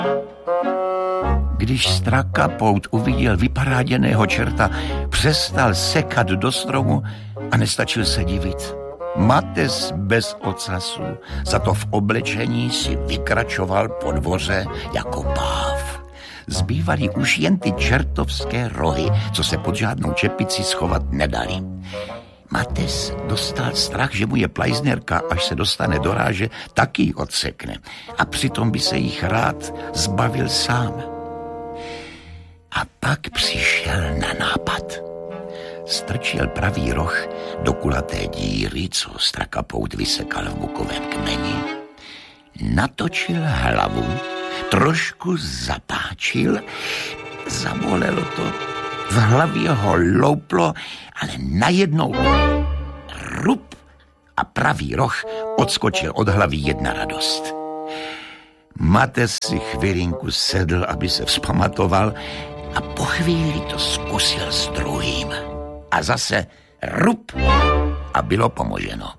Když Strakapout uviděl vyparáděného čerta, přestal sekat do stromu a nestačil se divit. Mates bez ocasu, za to v oblečení si vykračoval po dvoře jako páv. Zbývaly už jen ty čertovské rohy, co se pod žádnou čepici schovat nedali. Mates dostal strach, že mu je plajznerka, až se dostane do ráže, taky ji odsekne. A přitom by se jich rád zbavil sám. A pak přišel na nápad. Strčil pravý roh do kulaté díry, co Strakapout vysekal v bukovém kmeni. Natočil hlavu, trošku zapáčil, zabolelo to, v hlavě ho louplo, ale najednou rup a pravý roh odskočil od hlavy jedna radost. Mates si chvilinku sedl, aby se vzpamatoval, a po chvíli to zkusil s druhým. A zase rup a bylo pomoženo.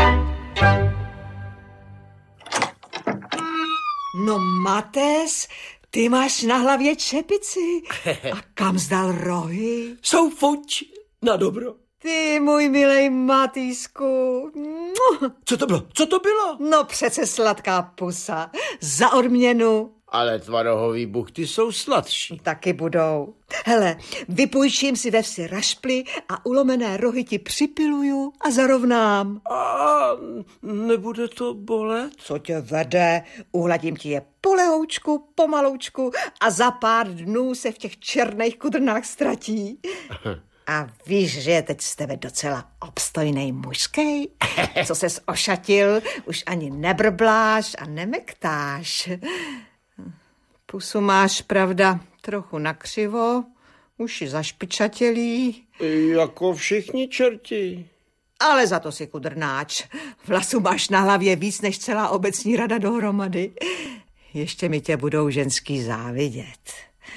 No Mates, ty máš na hlavě čepici. A kam zdal rohy? Jsou fuč na dobro. Ty, můj milej Matýsku. Co to bylo? Co to bylo? No přece sladká pusa. Za odměnu. Ale tvarohový buchty jsou sladší. Taky budou. Hele, vypůjčím si ve vsi rašply a ulomené rohy ti připiluju a zarovnám. A nebude to bolet? Co tě vede? Uhladím ti je polehoučku, pomaloučku a za pár dnů se v těch černých kudrnách ztratí. A víš, že je teď z tebe docela obstojnej mužskej? Co ses ošatil, už ani nebrbláš a nemektáš. Pusu máš, pravda, trochu nakřivo, uši zašpičatělí. Jako všichni čerti. Ale za to si kudrnáč. Vlasu máš na hlavě víc než celá obecní rada dohromady. Ještě mi tě budou ženský závidět.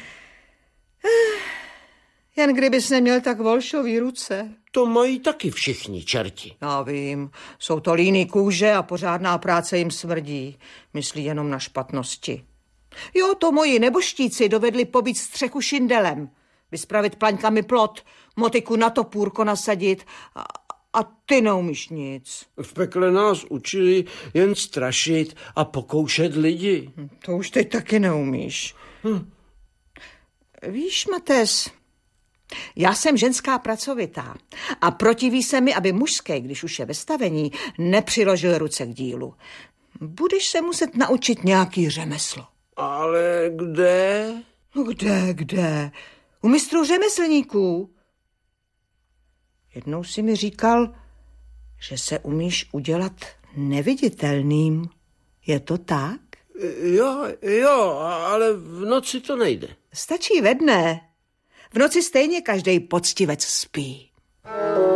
Jen kdybys neměl tak volšový ruce. To mají taky všichni čerti. Já vím, jsou to líný kůže a pořádná práce jim smrdí. Myslí jenom na špatnosti. Jo, to moji neboštíci dovedli pobít střechu šindelem, vyspravit plaňkami plot, motiku na topůrko nasadit a ty neumíš nic. V pekle nás učili jen strašit a pokoušet lidi. To už teď taky neumíš. Víš, Mates, já jsem ženská pracovitá a protiví se mi, aby mužský, když už je ve stavení, nepřiložil ruce k dílu. Budeš se muset naučit nějaký řemeslo. Ale kde? No kde? U mistrů řemeslníků. Jednou si mi říkal, že se umíš udělat neviditelným. Je to tak? Jo, ale v noci to nejde. Stačí ve dne. V noci stejně každej poctivec spí.